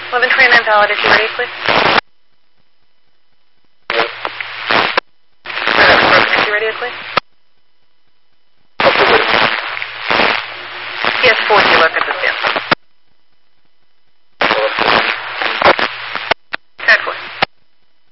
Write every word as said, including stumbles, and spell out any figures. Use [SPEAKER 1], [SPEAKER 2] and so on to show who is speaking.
[SPEAKER 1] eleven twenty-nine valid. Is you ready, please? Is you ready, please? He has four dealer at this